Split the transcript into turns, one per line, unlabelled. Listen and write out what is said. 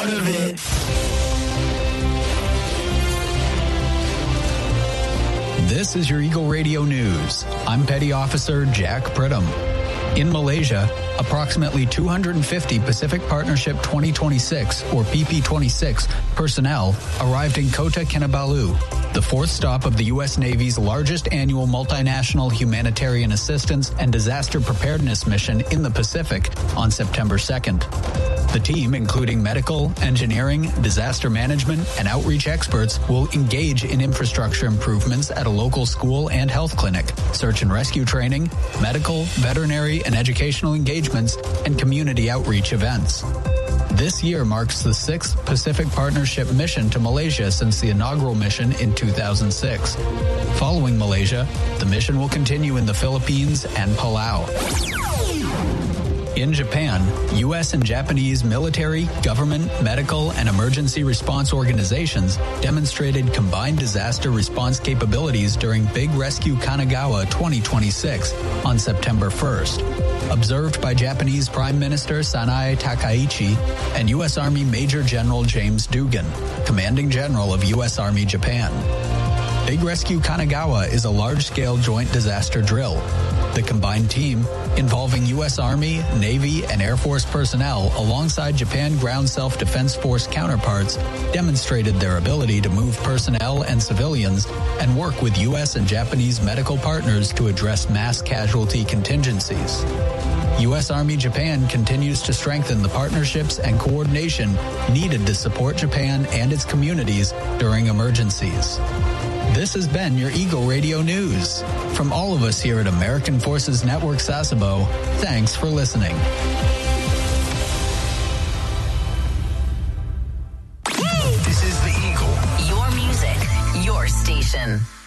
of it.
This is your Eagle Radio News. I'm Petty Officer Jack Pridham. In Malaysia, approximately 250 Pacific Partnership 2026, or PP26, personnel arrived in Kota Kinabalu, the fourth stop of the U.S. Navy's largest annual multinational humanitarian assistance and disaster preparedness mission in the Pacific, on September 2nd. The team, including medical, engineering, disaster management, and outreach experts, will engage in infrastructure improvements at a local school and health clinic, search and rescue training, medical, veterinary, and educational engagements, and community outreach events. This year marks the sixth Pacific Partnership mission to Malaysia since the inaugural mission in 2006. Following Malaysia, the mission will continue in the Philippines and Palau. In Japan, U.S. and Japanese military, government, medical, and emergency response organizations demonstrated combined disaster response capabilities during Big Rescue Kanagawa 2026 on September 1st. Observed by Japanese Prime Minister Sanae Takaichi and U.S. Army Major General James Dugan, Commanding General of U.S. Army Japan. Big Rescue Kanagawa is a large-scale joint disaster drill. The combined team, involving U.S. Army, Navy, and Air Force personnel alongside Japan Ground Self-Defense Force counterparts, demonstrated their ability to move personnel and civilians and work with U.S. and Japanese medical partners to address mass casualty contingencies. U.S. Army Japan continues to strengthen the partnerships and coordination needed to support Japan and its communities during emergencies. This has been your Eagle Radio News. From all of us here at American Forces Network Sasebo, thanks for listening.
This is the Eagle.
Your music, your station.